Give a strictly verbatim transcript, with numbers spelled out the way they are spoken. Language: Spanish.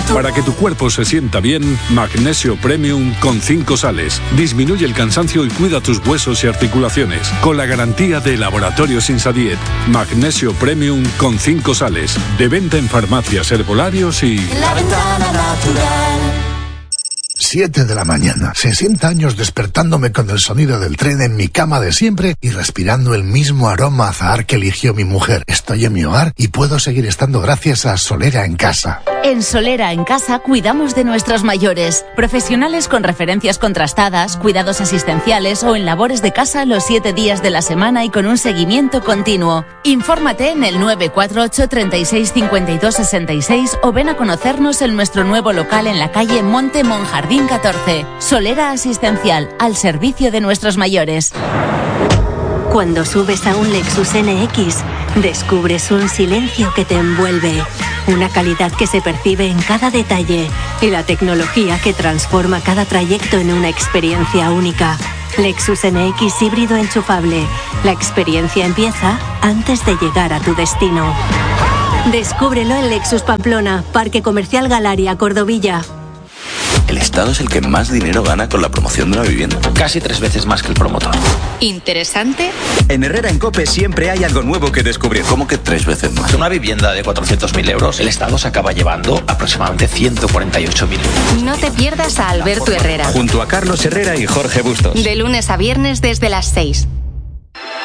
Para que tu cuerpo se sienta bien, Magnesio Premium con cinco sales. Disminuye el cansancio y cuida tus huesos y articulaciones. Con la garantía de Laboratorios Insadiet. Magnesio Premium con cinco sales. De venta en farmacias, herbolarios y... La Ventana Natural. Siete de la mañana, sesenta años despertándome con el sonido del tren en mi cama de siempre y respirando el mismo aroma a azahar que eligió mi mujer. Estoy en mi hogar y puedo seguir estando gracias a Solera en Casa. En Solera en Casa cuidamos de nuestros mayores. Profesionales con referencias contrastadas, cuidados asistenciales o en labores de casa los siete días de la semana y con un seguimiento continuo. Infórmate en el nueve cuatro ocho, treinta y seis, cincuenta y dos, sesenta y seis o ven a conocernos en nuestro nuevo local en la calle Monte Monjardín catorce. Solera Asistencial, al servicio de nuestros mayores. Cuando subes a un Lexus N X, descubres un silencio que te envuelve, una calidad que se percibe en cada detalle y la tecnología que transforma cada trayecto en una experiencia única. Lexus N X híbrido enchufable. La experiencia empieza antes de llegar a tu destino. Descúbrelo en Lexus Pamplona, Parque Comercial Galaria, Cordovilla. El Estado es el que más dinero gana con la promoción de una vivienda. Casi tres veces más que el promotor. ¿Interesante? En Herrera en COPE siempre hay algo nuevo que descubrir. ¿Cómo que tres veces más? Una vivienda de cuatrocientos mil euros, el Estado se acaba llevando aproximadamente ciento cuarenta y ocho mil euros. No te pierdas a Alberto Herrera. Junto a Carlos Herrera y Jorge Bustos. De lunes a viernes desde las seis.